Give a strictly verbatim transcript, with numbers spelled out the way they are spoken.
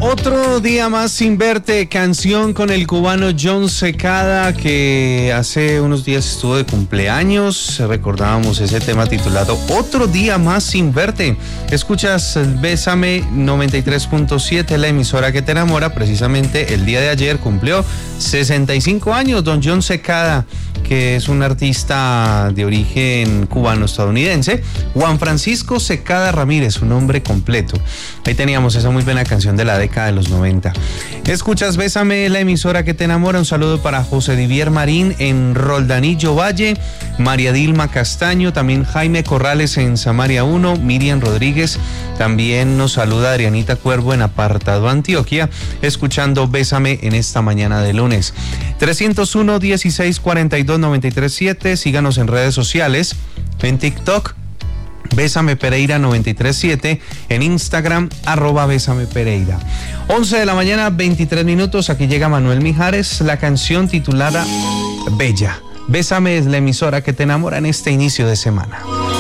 Otro día más sin verte, canción con el cubano Jon Secada, que hace unos días estuvo de cumpleaños. Recordábamos ese tema titulado Otro día más sin verte. Escuchas Bésame noventa y tres punto siete, la emisora que te enamora. Precisamente el día de ayer cumplió sesenta y cinco años don Jon Secada, que es un artista de origen cubano-estadounidense. Juan Francisco Secada Ramírez, su nombre completo. Ahí teníamos esa muy buena canción de la década de los noventa. Escuchas Bésame, la emisora que te enamora. Un saludo para José Divier Marín en Roldanillo Valle, María Dilma Castaño, también Jaime Corrales en Samaria uno, Miriam Rodríguez. También nos saluda Adrianita Cuervo en Apartado Antioquia, escuchando Bésame en esta mañana de lunes. trescientos uno, dieciséis, cuarenta y dos, noventa y tres, siete. Síganos en redes sociales, en TikTok, Bésame Pereira noventa y tres siete, en Instagram, arroba Bésame Pereira. once de la mañana, veintitrés minutos, aquí llega Manuel Mijares, la canción titulada Bella. Bésame es la emisora que te enamora en este inicio de semana.